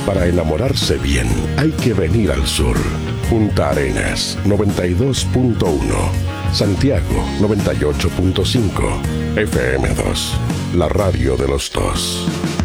Para enamorarse bien, hay que venir al sur. Punta Arenas, 92.1. Santiago, 98.5. FM2, la radio de los dos.